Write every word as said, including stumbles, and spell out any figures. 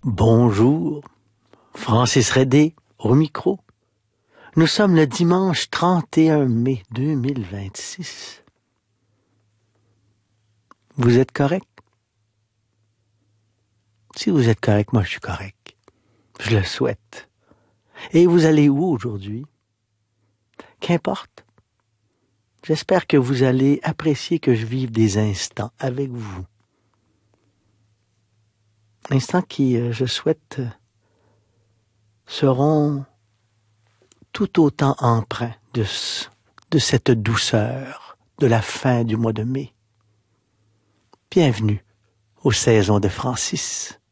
Bonjour, Francis Redé au micro. Nous sommes le dimanche trente et un mai deux mille vingt-six. Vous êtes correct? Si vous êtes correct, moi je suis correct. Je le souhaite. Et vous allez où aujourd'hui? Qu'importe. J'espère que vous allez apprécier que je vive des instants avec vous. Instants qui, euh, je souhaite, euh, seront tout autant empreints de, de cette douceur de la fin du mois de mai. Bienvenue aux saisons de Francis.